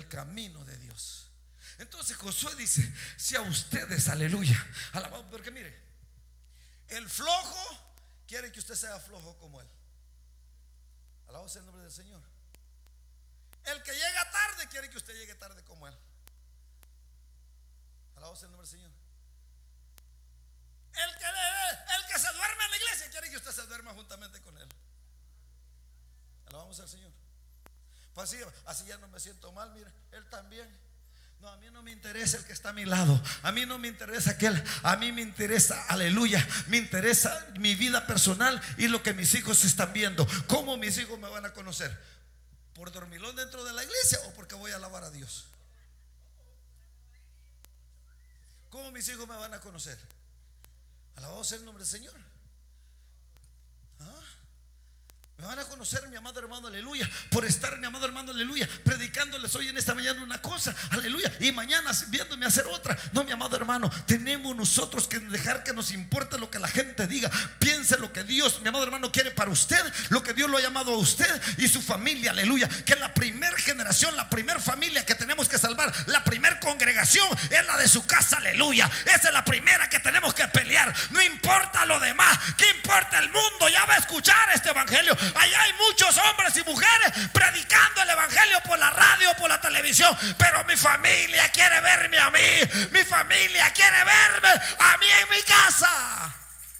camino de Dios. Entonces Josué dice: si a ustedes, aleluya, alabado, porque mire, el flojo quiere que usted sea flojo como él. Alabado sea el nombre del Señor. El que llega tarde quiere que usted llegue tarde como él. Alabado sea el nombre del Señor. El que se duerme en la iglesia quiere que usted se duerma juntamente con él. Alabamos al Señor. Pues así ya no me siento mal. Mira, él también. No, a mí no me interesa el que está a mi lado. A mí no me interesa aquel. A mí me interesa, aleluya, me interesa mi vida personal y lo que mis hijos están viendo. ¿Cómo mis hijos me van a conocer? ¿Por dormilón dentro de la iglesia o porque voy a alabar a Dios? ¿Cómo mis hijos me van a conocer? Alabado sea el nombre del Señor. Me van a conocer, mi amado hermano, aleluya, por estar, mi amado hermano, aleluya, predicándoles hoy en esta mañana una cosa, aleluya, y mañana viéndome hacer otra. No, mi amado hermano, tenemos nosotros que dejar que nos importe lo que la gente diga. Piense lo que Dios, mi amado hermano, quiere para usted, lo que Dios lo ha llamado a usted y su familia, aleluya. Que la primera generación, la primera familia que tenemos que salvar, la primera congregación es la de su casa, aleluya. Esa es la primera que tenemos que pelear. No importa lo demás, ¿qué importa el mundo? Ya va a escuchar este evangelio. Allá hay muchos hombres y mujeres predicando el evangelio por la radio, por la televisión, pero mi familia quiere verme a mí. Mi familia quiere verme a mí en mi casa.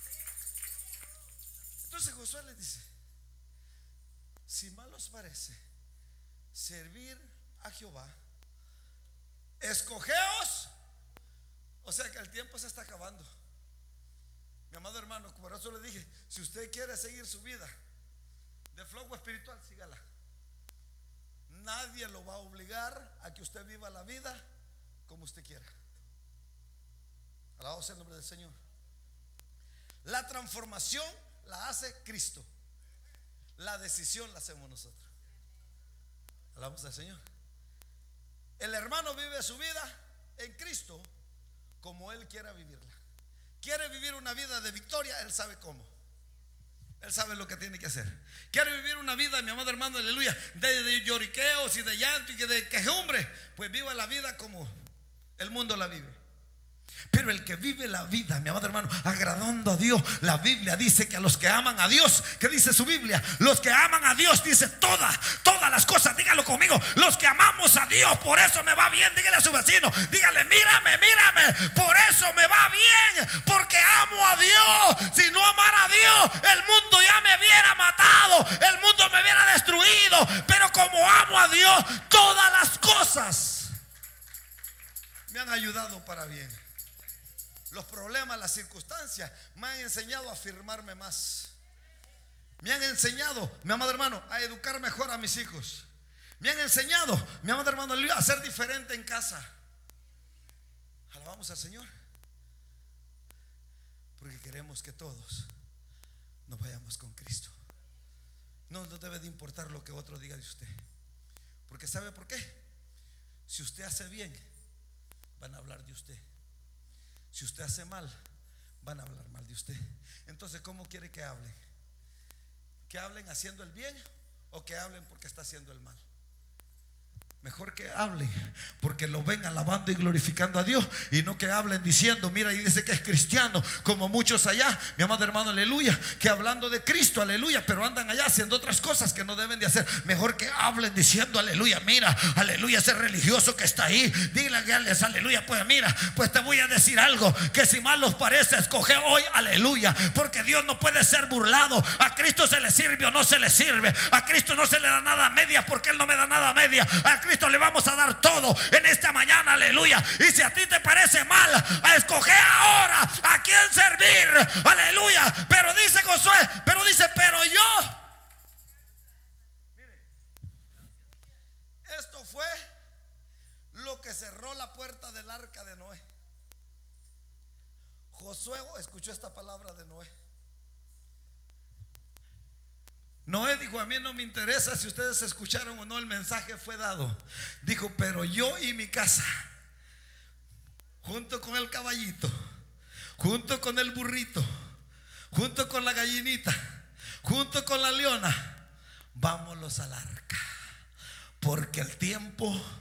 Entonces Josué les dice: si mal os parece servir a Jehová, escogeos. O sea que el tiempo se está acabando, mi amado hermano. Por eso le dije: si usted quiere seguir su vida de flojo espiritual, sígala. Nadie lo va a obligar a que usted viva la vida como usted quiera. Alabado sea el nombre del Señor. La transformación la hace Cristo. La decisión la hacemos nosotros. Alabamos al Señor. El hermano vive su vida en Cristo como él quiera vivirla. Quiere vivir una vida de victoria, él sabe cómo. Él sabe lo que tiene que hacer. Quiere vivir una vida, mi amado hermano, aleluya, de lloriqueos y de llanto y de quejumbre, pues viva la vida como el mundo la vive. Pero el que vive la vida, mi amado hermano, agradando a Dios, la Biblia dice que a los que aman a Dios, ¿qué dice su Biblia? Los que aman a Dios, dice todas las cosas, dígalo conmigo, los que amamos a Dios, por eso me va bien. Dígale a su vecino, dígale: mírame, por eso me va bien, porque amo a Dios. Si no amara a Dios, el mundo ya me hubiera matado, el mundo me hubiera destruido. Pero como amo a Dios, todas las cosas me han ayudado para bien. Los problemas, las circunstancias me han enseñado a afirmarme más. Me han enseñado, mi amado hermano, a educar mejor a mis hijos. Me han enseñado, mi amado hermano, a ser diferente en casa. Alabamos al Señor. Porque queremos que todos nos vayamos con Cristo. No nos debe de importar lo que otro diga de usted. Porque ¿sabe por qué? Si usted hace bien, van a hablar de usted. Si usted hace mal, van a hablar mal de usted. Entonces, ¿cómo quiere que hablen? ¿Que hablen haciendo el bien o que hablen porque está haciendo el mal? Mejor que hablen porque lo ven alabando y glorificando a Dios, y no que hablen diciendo: mira, y dice que es cristiano, como muchos allá, mi amado hermano, aleluya, que hablando de Cristo, aleluya, pero andan allá haciendo otras cosas que no deben de hacer. Mejor que hablen diciendo: aleluya, mira, aleluya, ese religioso que está ahí, díganles: aleluya, pues mira, pues te voy a decir algo, que si mal os parece, escoge hoy, aleluya, porque Dios no puede ser burlado. A Cristo se le sirve o no se le sirve. A Cristo no se le da nada a medias, porque Él no me da nada a medias. A Cristo le vamos a dar todo en esta mañana, aleluya. Y si a ti te parece mal, a escoger ahora a quién servir, aleluya. Pero dice Josué, pero yo. Mire, esto fue lo que cerró la puerta del arca de Noé. Josué escuchó esta palabra de Noé. Noé dijo: a mí no me interesa si ustedes escucharon o no, el mensaje fue dado. Dijo: pero yo y mi casa, junto con el caballito, junto con el burrito, junto con la gallinita, junto con la leona, vámonos al arca, porque el tiempo